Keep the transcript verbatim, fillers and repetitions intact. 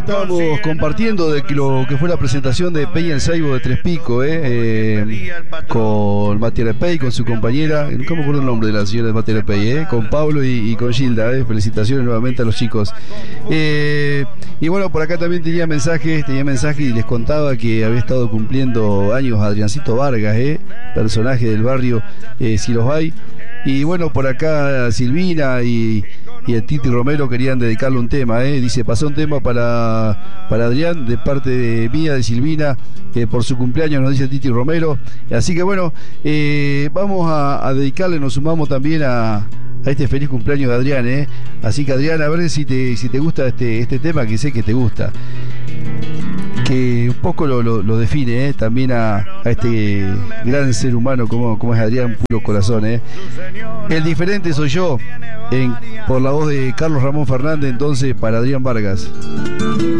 estábamos compartiendo de que lo que fue la presentación de Peña el Saibo de Tres Picos, eh, eh, con Mati Arepey, con su compañera, nunca me acuerdo el nombre de la señora de Mati Arepey, eh, con Pablo y, y con Gilda, eh, felicitaciones nuevamente a los chicos. Eh, y bueno, por acá también tenía mensajes, tenía mensajes y les contaba que había estado cumpliendo años Adriancito Vargas, eh, personaje del barrio, eh, si los hay. Y bueno, por acá Silvina y, y el Titi Romero querían dedicarle un tema, ¿eh? Dice, pasó un tema para, para Adrián, de parte de mía, de Silvina, eh, por su cumpleaños, nos dice Titi Romero. Así que bueno, eh, vamos a, a dedicarle, nos sumamos también a, a este feliz cumpleaños de Adrián, ¿eh? Así que Adrián, a ver si te, si te gusta este, este tema, que sé que te gusta. Que un poco lo, lo, lo define, ¿eh? También a, a este gran ser humano como, como es Adrián, puro corazón, ¿eh? El diferente soy yo, en, por la voz de Carlos Ramón Fernández, entonces para Adrián Vargas.